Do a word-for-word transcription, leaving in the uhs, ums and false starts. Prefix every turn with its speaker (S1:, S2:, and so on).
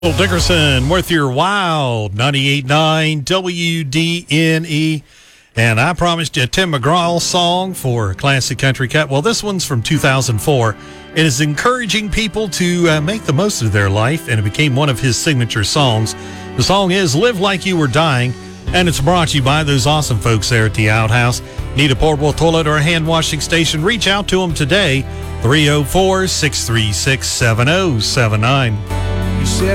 S1: Bill Dickerson with your Wild ninety-eight point nine W D N E. And I promised you a Tim McGraw song for Classic Country Cut. Well, this one's from two thousand four. It is encouraging people to uh, make the most of their life, and it became one of his signature songs. The song is Live Like You Were Dying, and it's brought to you by those awesome folks there at the Outhouse. Need a portable toilet or a hand washing station? Reach out to them today, three oh four, six three six, seven oh seven nine.
S2: You said